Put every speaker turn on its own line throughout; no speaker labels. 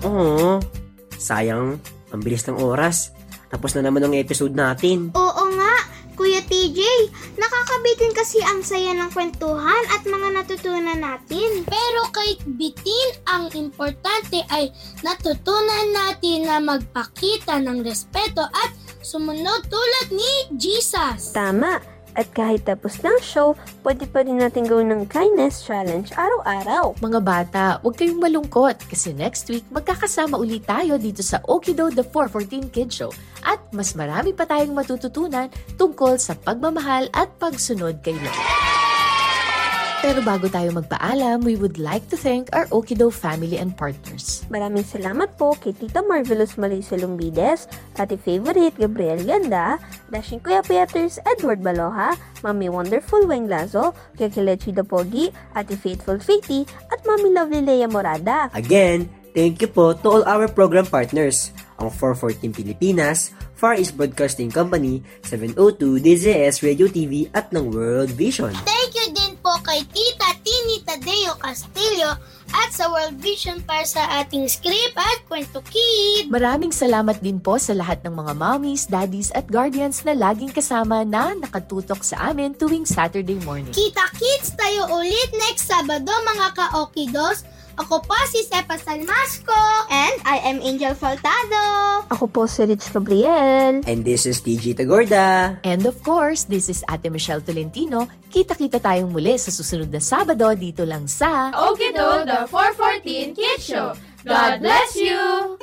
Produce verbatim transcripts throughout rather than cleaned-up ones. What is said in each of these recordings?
Oo, sayang, ang bilis ng oras. Tapos na naman ang episode natin.
Oo nga, Kuya T J, nakakabitin kasi ang saya ng kwentuhan at mga natutunan natin.
Pero kahit bitin, ang importante ay natutunan natin na magpakita ng respeto at sumunod tulad ni Jesus.
Tama. At kahit tapos ng show, pwede pa rin natin gawin ng kindness challenge araw-araw.
Mga bata, huwag kayong malungkot kasi next week magkakasama ulit tayo dito sa Okido The four fourteen Kids Show at mas marami pa tayong matututunan tungkol sa pagmamahal at pagsunod kay Lord. Pero bago tayo magpaalam, we would like to thank our Okido family and partners.
Maraming salamat po kay Tita Marvelous Malaysia Lumbides, Ate Favorite Gabriel Ganda, Dashing Kuya Peters Edward Baloha, Mami Wonderful Weng Lazo, kay Kilechi Dapogi, Ate Faithful Faithy, at Mami Lovely Leia Morada.
Again, thank you po to all our program partners, ang four fourteen Pilipinas, Far East Broadcasting Company, seven oh two D Z S Radio T V at ng World Vision.
Thank you din po kay Tita Tini Tadeo Castillo at sa World Vision para sa ating script at Kwento Kid.
Maraming salamat din po sa lahat ng mga mommies, daddies at guardians na laging kasama na nakatutok sa amin tuwing Saturday morning.
Kita-kits tayo ulit next Sabado mga ka-Okidos. Ako po si Sepa Salmasco.
And I am Angel Faltado.
Ako po si Rich Gabriel.
And this is T J Tagorda.
And of course, this is Ate Michelle Tolentino. Kita-kita tayong muli sa susunod na Sabado dito lang sa
Okido The four fourteen Kids Show. God bless you!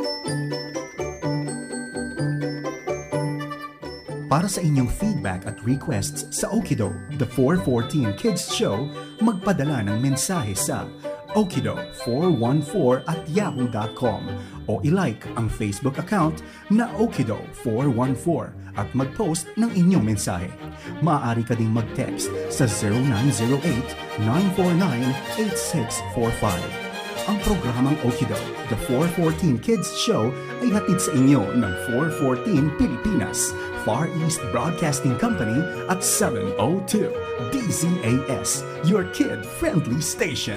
Para sa inyong feedback at requests sa Okido The four fourteen Kids Show, magpadala ng mensahe sa okido four one four at yahoo dot com o ilike ang Facebook account na Okido four one four at mag-post ng inyong mensahe. Maaari ka ding mag-text sa zero nine zero eight nine four nine eight six four five. Ang programang Okido The four fourteen Kids Show ay hatid sa inyo ng four fourteen Pilipinas, Far East Broadcasting Company at seven oh two D Z A S, your kid-friendly station.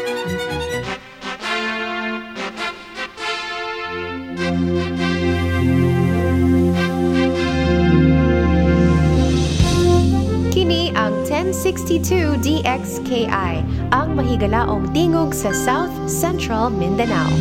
Kini ang ten sixty-two D X K I, ang mahigalaong tingog sa South Central Mindanao.